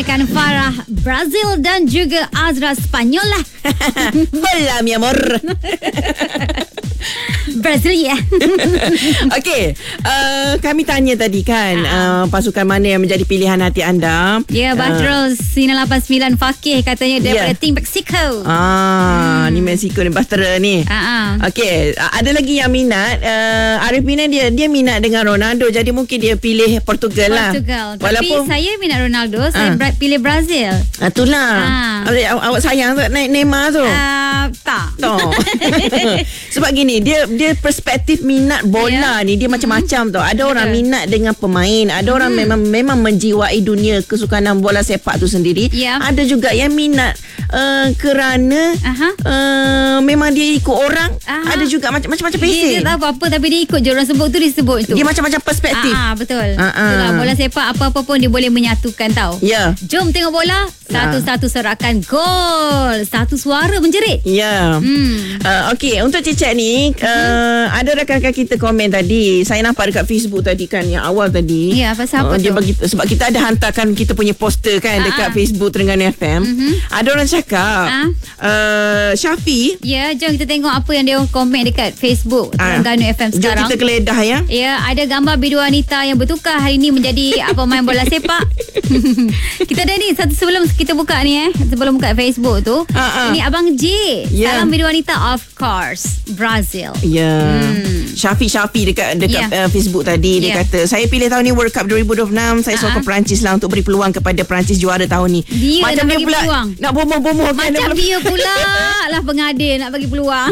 Menaikkan Farah Brazil dan juga Azra Spanyol lah. Hola mi amor. Brasilia. Okey, kami tanya tadi kan, pasukan mana yang menjadi pilihan hati anda? Ya, Batrol 989 Fakih katanya daripada tim Mexico. Ni Mexico ni Bastera ni. Okey, ada lagi yang minat. Arifina dia minat dengan Ronaldo, jadi mungkin dia pilih Portugal lah. Walaupun saya minat Ronaldo, saya pilih Brazil. Itulah. Awak sayang tak naik Neymar tu? Tak. Sebab gini, dia perspektif minat bola ni dia macam-macam tau. Ada orang minat dengan pemain, ada orang memang menjiwai dunia kesukanan bola sepak tu sendiri. Ada juga yang minat kerana memang dia ikut orang. Ada juga macam-macam dia tak apa-apa, tapi dia ikut je orang sebut tu, dia sebut tu. Dia macam-macam perspektif. Betul. Itulah, bola sepak apa-apa pun dia boleh menyatukan tau. Jom tengok bola, satu-satu serakan gol, satu suara menjerit. Okey, untuk Cicak ni ada rakan-rakan kita komen tadi. Saya nampak dekat Facebook tadi kan, yang awal tadi. Pasal apa dia tu? bagi, sebab kita ada hantarkan kita punya poster kan dekat Facebook Terengganu FM. Ada orang cakap Syafi. Jom kita tengok apa yang dia komen dekat Facebook Terengganu FM sekarang. Jom kita geledah ya. Ada gambar bidu wanita yang bertukar hari ni menjadi pemain bola sepak. Kita dah ni sebelum kita buka ni sebelum buka Facebook tu, ini Abang J. Salam bidu wanita, of course Brazil. Syafi dekat Facebook tadi dia kata, saya pilih tahun ni World Cup 2026. Saya sokong Perancis lah untuk beri peluang kepada Perancis juara tahun ni. Macam dia pula peluang. Nak bomoh-bomoh kan. Macam dia pula lah pengadil nak bagi peluang.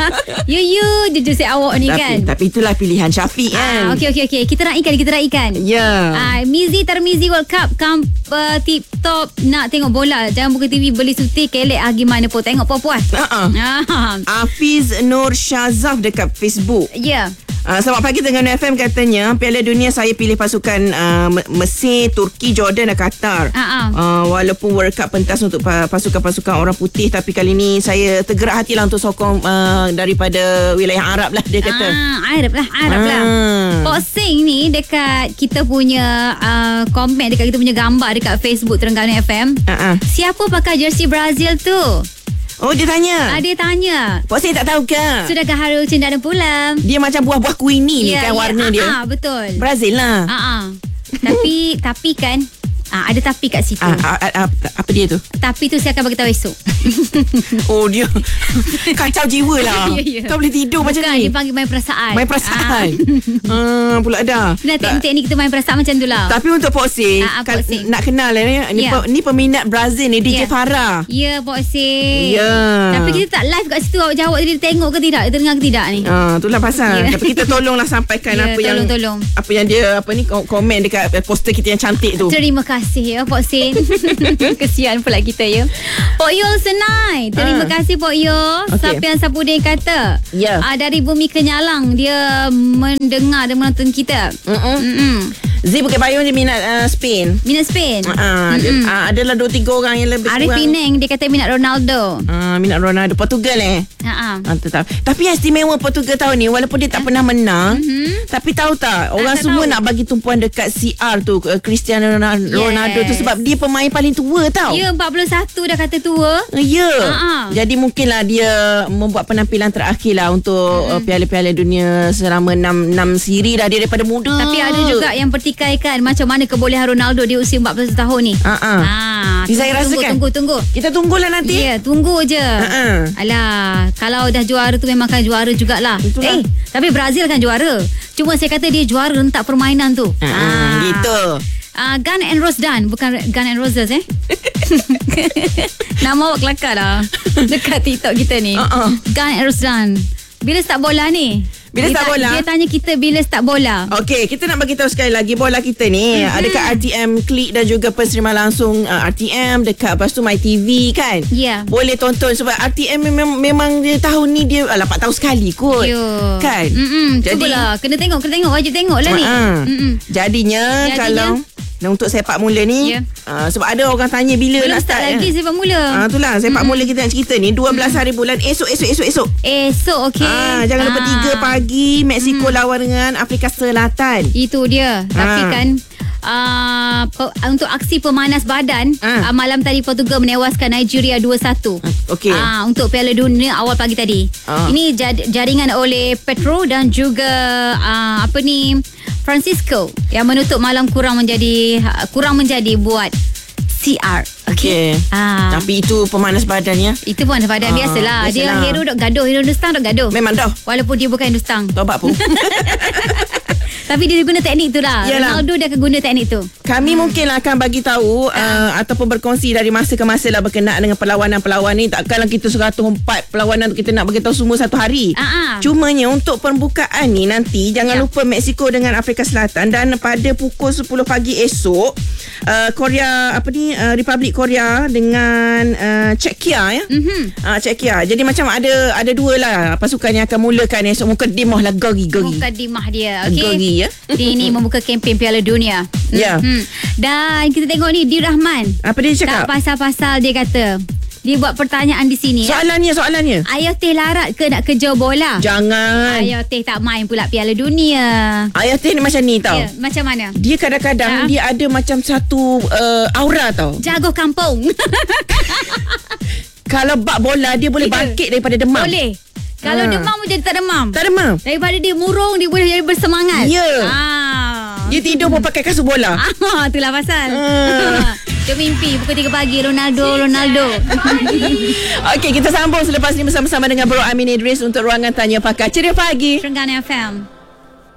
Jujur saya awak ni kan. Tapi itulah pilihan Syafiq kan. Okey. Kita raikan. Mizi Tarmizi World Cup tip top, nak tengok bola. Jangan buka TV beli suti kelek gimana pun. Tengok puas-puas. Hafiz Nur Shazaf dekat Facebook. Selamat pagi Terengganu FM, katanya Piala Dunia saya pilih pasukan Mesir, Turki, Jordan dan Qatar. Walaupun World Cup pentas untuk pasukan-pasukan orang putih, tapi kali ni saya tergerak hatilah untuk sokong daripada wilayah Arab lah, dia kata. Arab lah. Pok Sing ni dekat kita punya komen, dekat kita punya gambar dekat Facebook Terengganu FM. Siapa pakai jersey Brazil tu? Oh, dia tanya. Dia tanya. Pak saya tak tahu ke? Sudahkah Harul Cendana pula? Dia macam buah-buah kuini ni kan, warna dia. Betul. Brazil lah. Tapi kan ada tapi kat situ. Apa dia tu? Tapi tu saya akan bagi tahu esok. Oh, dia kacau jiwa lah. Tak boleh tidur macam ni. Dia panggil main perasaan. Pula dah. Teknik kita main perasaan macam tu lah. Tapi untuk Pok Sing, nak kenal ni peminat Brazil ni, DJ Farah. Pok Sing. Tapi kita tak live kat situ. Awak jawab tadi, dia tengok ke tidak, dia dengar ke tidak ni. Itulah pasal. Tapi kita tolonglah sampaikan apa yang dia komen dekat poster kita yang cantik tu. Terima kasih Pok Sin. Kesian pula kita Pok Yul Senai. Terima kasih Pok Yul. Sapian Sapudin kata dari Bumi Kenyalang dia mendengar dan menonton kita. Z Bukit Bayung dia minat Spain. Adalah 2-3 orang yang lebih Arif Penang dia kata minat Ronaldo. Minat Ronaldo. Portugal tetap. Tapi yang istimewa Portugal tahun ni, walaupun dia tak pernah menang, tapi tahu tak, orang semua nak bagi tumpuan dekat CR tu, Cristiano Ronaldo tu, sebab dia pemain paling tua tau. 41 dah kata tua. Jadi mungkinlah dia membuat penampilan terakhir lah untuk piala-piala dunia selama 6 siri dah dia daripada muda. Tapi ada juga yang pertikaikan macam mana kebolehan Ronaldo di usia 41 tahun ni. Saya rasakan. Tunggu. Kita tunggulah nanti. Tunggu je. Alah, kalau dah juara tu memang kan juara jugalah. Tapi Brazil kan juara. Cuma saya kata dia juara rentak permainan tu. Gitu. Gun and Rose Dan, bukan Gun and Roses Nama awak kelakar lah dekat TikTok kita ni. Gun and Rose Dan. Bila start bola ni? Dia tanya kita bila start bola. Okey, kita nak bagi tahu sekali lagi, bola kita ni dekat RTM Klik dan juga penserimaan langsung RTM, dekat lepas tu MyTV kan. Boleh tonton sebab RTM memang dia tahun ni dia 4 tahun sekali kot. Kan. Jadi kena tengok, wajib tengok lah ni. Jadinya kalau untuk sepak mula ni, sebab ada orang tanya bila belum nak start lagi sepak mula. Itulah sepak mula kita nak cerita ni 12 hari bulan esok. Okey. Jangan lupa 3 pagi Mexico lawan dengan Afrika Selatan. Itu dia. Tapi kan untuk aksi pemanas badan malam tadi Portugal menewaskan Nigeria 2-1. Okey. Untuk Piala Dunia awal pagi tadi. Ini jaringan oleh Petro dan juga Francisco yang menutup malam kurang menjadi buat CR. Okey. Tapi itu pemanas badan ya. Itu pemanas badan biasalah. Dia hero dok gaduh, hero Hindustan dok gaduh. Memang dah. Walaupun dia bukan Hindustan. Tobat pun. Tapi dia guna teknik tu lah. Ronaldo dia akan guna teknik tu. Kami mungkinlah akan bagi tahu ataupun berkongsi dari masa ke masa lah berkenaan dengan perlawanan-perlawanan ni. Takkanlah kita 104 perlawanan tu kita nak bagi tahu semua satu hari. Cumanya untuk pembukaan ni nanti jangan lupa Mexico dengan Afrika Selatan, dan pada pukul 10 pagi esok Republik Korea dengan Czechia ya. Czechia. Jadi macam ada dua lah pasukan yang akan mulakan esok. Mukadimah lah Mukadimah dia. Okey. Ya. Ini membuka kempen Piala Dunia. Ya. Dan kita tengok ni Di Rahman. Apa dia cakap? Tak pasal-pasal dia kata. Dia buat pertanyaan di sini. Soalannya. Ayah Teh larat ke nak kejar bola? Jangan. Ayah Teh tak main pula Piala Dunia. Ayah Teh ni macam ni tau. Ya, macam mana? Dia kadang-kadang dia ada macam satu aura tau. Jago kampung. Kalau bak bola dia boleh bangkit daripada demam. Boleh. Kalau demam pun jadi tak demam. Daripada dia murung, dia boleh jadi bersemangat. Ya. Dia tidur pun pakai kasut bola. Itulah pasal. Dia mimpi pukul 3 pagi Ronaldo. Okey, kita sambung selepas ni bersama-sama dengan Bro Amin Idris untuk Ruangan Tanya Pakar. Ceria pagi. Terengganu FM.